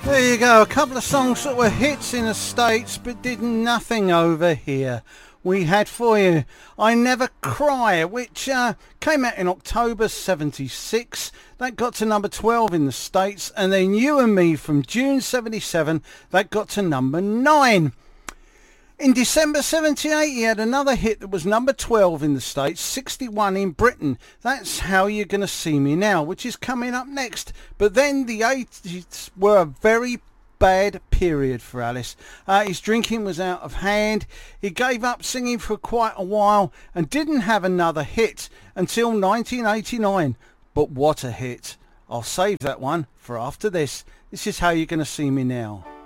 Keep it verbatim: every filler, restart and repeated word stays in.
There you go, a couple of songs that were hits in the States but did nothing over here. We had for you I Never Cry, which uh, came out in October seventy-six. That got to number twelve in the States. And then You and Me from June seventy-seven, that got to number nine. In December seventy-eight, he had another hit that was number twelve in the States, sixty-one in Britain. That's How You're Gonna See Me Now, which is coming up next. But then the eighties were a very bad period for Alice. Uh, his drinking was out of hand. He gave up singing for quite a while and didn't have another hit until nineteen eighty-nine. But what a hit. I'll save that one for after this. This is How You're Gonna See Me Now.